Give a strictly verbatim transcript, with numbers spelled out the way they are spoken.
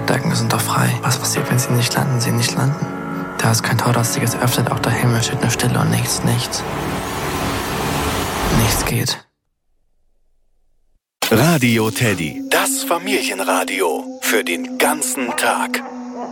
Decken sind doch frei. Was passiert, wenn sie nicht landen, sie nicht landen? Da ist kein Tor, das sich jetzt öffnet, auch der Himmel steht nur Stille und nichts, nichts. Nichts geht. Radio Teddy, das Familienradio für den ganzen Tag.